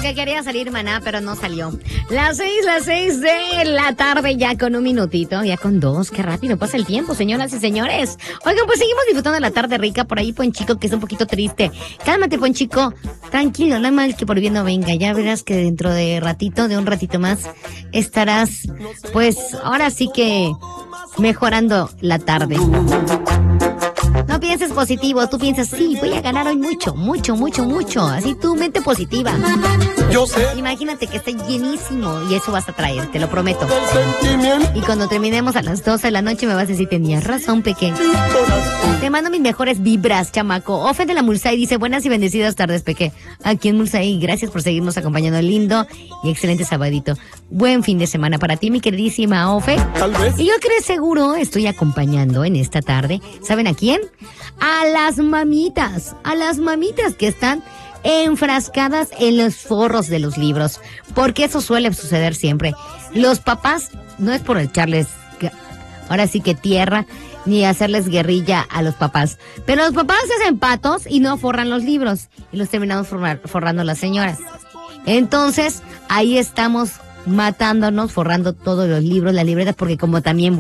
que quería salir Maná, pero no salió. Las 6 de la tarde, ya con un minutito, ya con 2. Qué rápido pasa el tiempo, señoras y señores. Oigan, pues seguimos disfrutando de la tarde rica. Por ahí Ponchico, que es un poquito triste. Cálmate, Ponchico. Tranquilo, no hay mal que por bien no venga. Ya verás que dentro de un ratito más, estarás, pues, ahora sí que mejorando la tarde. No pienses positivo, tú piensas, sí, voy a ganar hoy mucho. Así tu mente positiva. Yo sé. Imagínate que está llenísimo y eso vas a traer, te lo prometo. Y cuando terminemos a las 12 de la noche me vas a decir, tenías razón, Peque. Te mando mis mejores vibras, chamaco. Ofe de la Mulsay dice, buenas y bendecidas tardes, Peque. Aquí en Mulsay, gracias por seguirnos acompañando, lindo y excelente sabadito. Buen fin de semana para ti, mi queridísima Ofe. Tal vez. Y yo creo seguro estoy acompañando en esta tarde, ¿saben a quién? A las mamitas que están enfrascadas en los forros de los libros, porque eso suele suceder siempre. Los papás, no es por echarles ahora sí que tierra, ni hacerles guerrilla a los papás, pero los papás se hacen patos y no forran los libros, y los terminamos forrando las señoras. Entonces, ahí estamos matándonos, forrando todos los libros, las libretas, porque como también